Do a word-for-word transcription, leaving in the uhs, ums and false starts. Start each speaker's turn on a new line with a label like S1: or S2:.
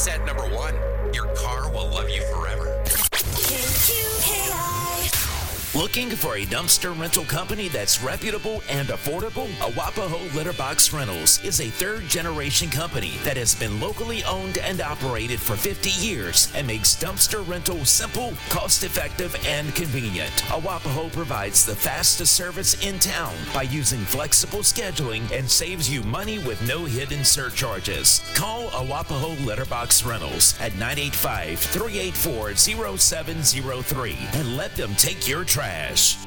S1: Set number one, your car will love you forever.
S2: Looking for a dumpster rental company that's reputable and affordable? Arapahoe Litterbox Rentals is a third-generation company that has been locally owned and operated for fifty years and makes dumpster rental simple, cost-effective, and convenient. Arapahoe provides the fastest service in town by using flexible scheduling and saves you money with no hidden surcharges. Call Arapahoe Litterbox Rentals at nine eight five, three eight four, zero seven zero three and let them take your trash.